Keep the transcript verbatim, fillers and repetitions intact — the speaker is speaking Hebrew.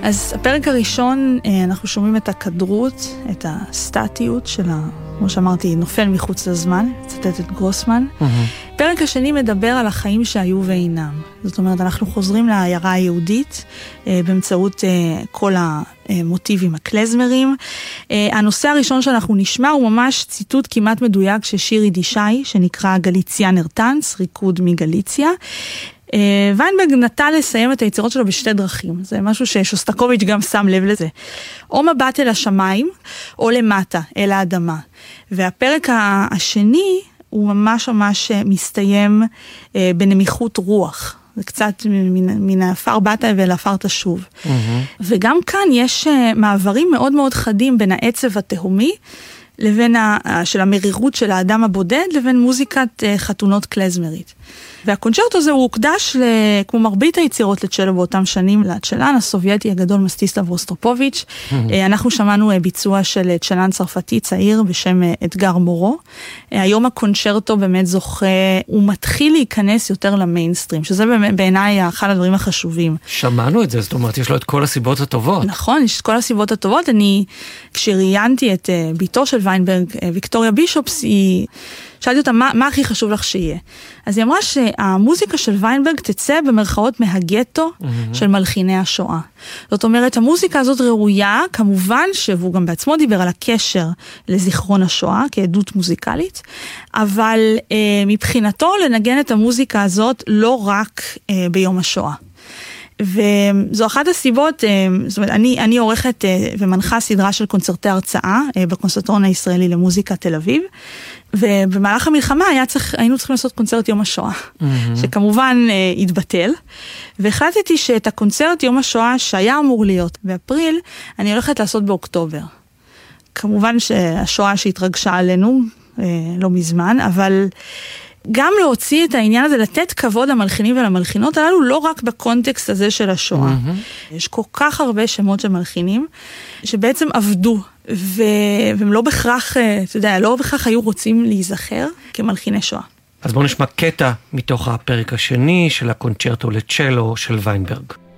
אז הפרק הראשון, אנחנו שומעים את הכדרות, את הסטטיות של, כמו שאמרתי, נופל מחוץ לזמן, צטט את גרוסמן. Mm-hmm. הפרק השני מדבר על החיים שהיו ואינם. זאת אומרת, אנחנו חוזרים לעיירה היהודית, באמצעות כל המוטיבים הקלזמרים. הנושא הראשון שאנחנו נשמע הוא ממש ציטוט כמעט מדויק של שיר יידישאי, שנקרא גליציאנר טנץ, ריקוד מגליציה. ויינברג נטה לסיים את היצירות שלו בשתי דרכים. זה משהו ששוסטקוביץ' גם שם לב לזה. או מבט אל השמיים, או למטה, אל האדמה. והפרק השני הוא ממש ממש מסתיים בנמיכות רוח. זה קצת מן, מן האפר באת ואל האפר תשוב. Mm-hmm. וגם כאן יש מעברים מאוד מאוד חדים בין העצב התהומי, לבין ה, של המרירות של האדם הבודד, לבין מוזיקת חתונות קלזמרית. והקונצ'רטו הזה הוא הוקדש, כמו מרבית היצירות לצ'לו באותם שנים, לצ'לן הסובייטי הגדול מסטיסלב רוסטרופוביץ'. אנחנו שמענו ביצוע של צ'לן צרפתי צעיר בשם אדגר מורו. היום הקונצ'רטו באמת זוכה, הוא מתחיל להיכנס יותר למיינסטרים, שזה בעיניי אחד הדברים החשובים. שמענו את זה, זאת אומרת, יש לו את כל הסיבות הטובות. נכון, יש את כל הסיבות הטובות. אני, כשראיינתי את ביתו של ויינברג, ויקטוריה בישופס, היא... שאלתי אותה, מה, מה הכי חשוב לך שיהיה? אז היא אמרה שהמוזיקה של ויינברג תצא במרכאות מהגטו mm-hmm. של מלחיני השואה. זאת אומרת, המוזיקה הזאת ראויה, כמובן שהוא גם בעצמו דיבר על הקשר לזיכרון השואה, כעדות מוזיקלית, אבל אה, מבחינתו לנגן את המוזיקה הזאת לא רק אה, ביום השואה. וזו אחת הסיבות, זאת אומרת, אני, אני עורכת ומנחה סדרה של קונצרטי הרצאה בקונסרבטוריון הישראלי למוזיקה תל אביב, ובמהלך המלחמה היה צריך, היינו צריכים לעשות קונצרט יום השואה, mm-hmm. שכמובן התבטל, והחלטתי שאת הקונצרט יום השואה שהיה אמור להיות באפריל, אני הולכת לעשות באוקטובר. כמובן שהשואה שהתרגשה עלינו, לא מזמן, אבל... גם להוציא את העניין הזה, לתת כבוד למלחינים ולמלחינות הללו, לא רק בקונטקסט הזה של השואה. Mm-hmm. יש כל כך הרבה שמות של מלחינים, שבעצם עבדו, ו... והם לא בכך, אתה יודע, לא בכך היו רוצים להיזכר כמלחיני שואה. אז בואו נשמע קטע מתוך הפרק השני של הקונצ'רטו לצ'לו של ויינברג.